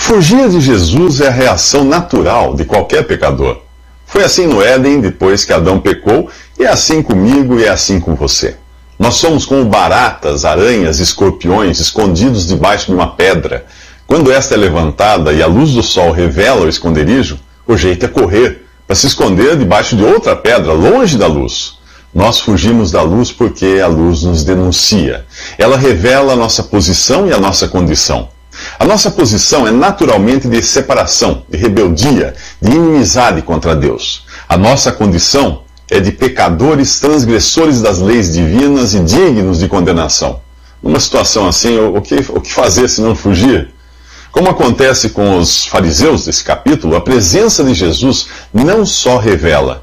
Fugir de Jesus é a reação natural de qualquer pecador. Foi assim no Éden, depois que Adão pecou, e é assim comigo e é assim com você. Nós somos como baratas, aranhas, escorpiões escondidos debaixo de uma pedra. Quando esta é levantada e a luz do sol revela o esconderijo, o jeito é correr, para se esconder debaixo de outra pedra, longe da luz. Nós fugimos da luz porque a luz nos denuncia. Ela revela a nossa posição e a nossa condição. A nossa posição é naturalmente de separação, de rebeldia, de inimizade contra Deus. A nossa condição é de pecadores transgressores das leis divinas e dignos de condenação. Numa situação assim, o que fazer se não fugir? Como acontece com os fariseus desse capítulo, a presença de Jesus não só revela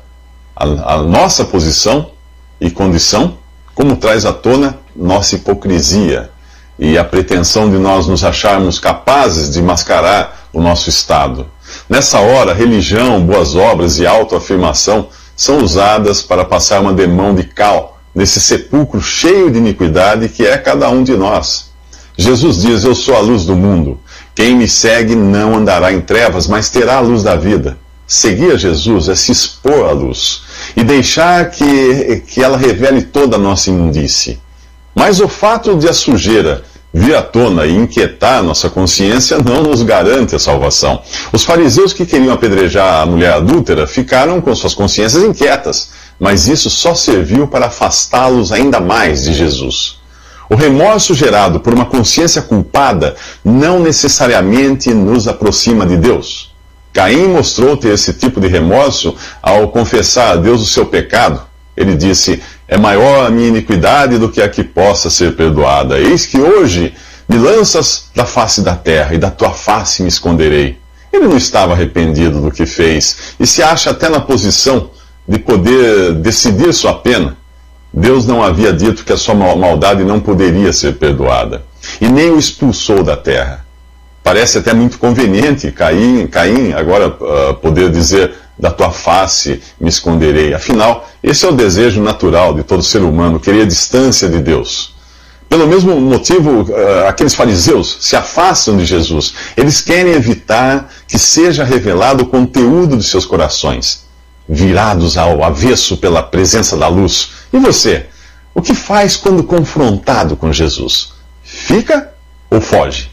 a nossa posição e condição, como traz à tona nossa hipocrisia e a pretensão de nós nos acharmos capazes de mascarar o nosso estado. Nessa hora, religião, boas obras e autoafirmação são usadas para passar uma demão de cal nesse sepulcro cheio de iniquidade que é cada um de nós. Jesus diz: eu sou a luz do mundo. Quem me segue não andará em trevas, mas terá a luz da vida. Seguir a Jesus é se expor à luz e deixar que ela revele toda a nossa imundície. Mas o fato de a sujeira vir à tona e inquietar nossa consciência não nos garante a salvação. Os fariseus que queriam apedrejar a mulher adúltera ficaram com suas consciências inquietas, mas isso só serviu para afastá-los ainda mais de Jesus. O remorso gerado por uma consciência culpada não necessariamente nos aproxima de Deus. Caim mostrou ter esse tipo de remorso ao confessar a Deus o seu pecado. Ele disse: é maior a minha iniquidade do que a que possa ser perdoada. Eis que hoje me lanças da face da terra, e da tua face me esconderei. Ele não estava arrependido do que fez, e se acha até na posição de poder decidir sua pena. Deus não havia dito que a sua maldade não poderia ser perdoada, e nem o expulsou da terra. Parece até muito conveniente Caim agora poder dizer: da tua face me esconderei. Afinal, esse é o desejo natural de todo ser humano, querer a distância de Deus. Pelo mesmo motivo, aqueles fariseus se afastam de Jesus. Eles querem evitar que seja revelado o conteúdo de seus corações, virados ao avesso pela presença da luz. E você? O que faz quando confrontado com Jesus? Fica ou foge?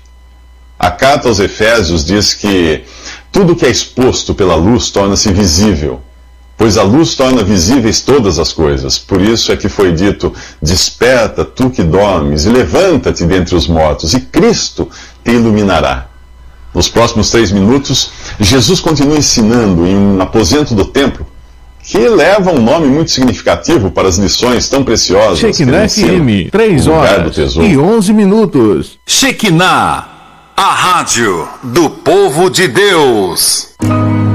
A carta aos Efésios diz que tudo que é exposto pela luz torna-se visível, pois a luz torna visíveis todas as coisas. Por isso é que foi dito: desperta, tu que dormes, e levanta-te dentre os mortos, e Cristo te iluminará. Nos próximos 3 minutos, Jesus continua ensinando em um aposento do templo, que leva um nome muito significativo para as lições tão preciosas. Shekinah FM, 3 horas e 11 minutos. Shekinah, a rádio do povo de Deus.